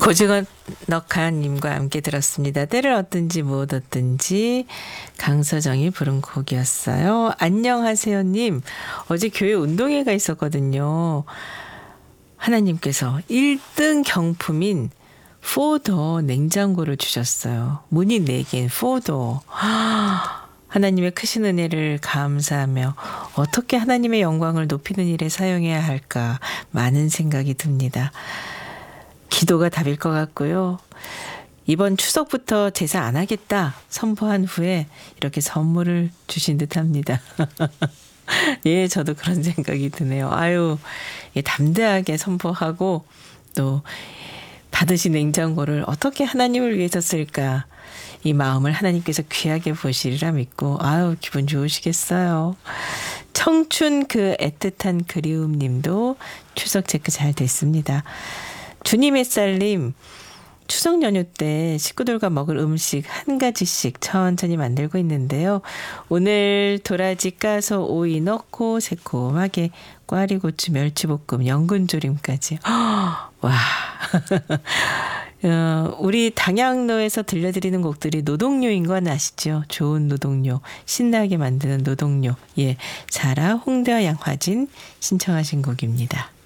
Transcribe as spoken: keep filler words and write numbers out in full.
고즈넉 넉하님과 함께 들었습니다. 때를 얻든지 못 얻든지 강서정이 부른 곡이었어요. 안녕하세요님. 어제 교회 운동회가 있었거든요. 하나님께서 일 등 경품인 포더 냉장고를 주셨어요. 문이 네 개인 포더. 하나님의 크신 은혜를 감사하며 어떻게 하나님의 영광을 높이는 일에 사용해야 할까 많은 생각이 듭니다. 기도가 답일 것 같고요. 이번 추석부터 제사 안 하겠다 선포한 후에 이렇게 선물을 주신 듯합니다. 예, 저도 그런 생각이 드네요. 아유, 예, 담대하게 선포하고 또 받으신 냉장고를 어떻게 하나님을 위해서 쓸까, 이 마음을 하나님께서 귀하게 보시리라 믿고 아유 기분 좋으시겠어요. 청춘 그 애틋한 그리움 님도 추석 체크 잘 됐습니다. 주님의 쌀님, 추석 연휴 때 식구들과 먹을 음식 한 가지씩 천천히 만들고 있는데요. 오늘 도라지 까서 오이 넣고 새콤하게 꽈리고추 멸치볶음 연근조림까지. 와. 어, 우리 당양로에서 들려드리는 곡들이 노동요인 건 아시죠? 좋은 노동요, 신나게 만드는 노동요. 예, 자라, 홍대와 양화진 신청하신 곡입니다.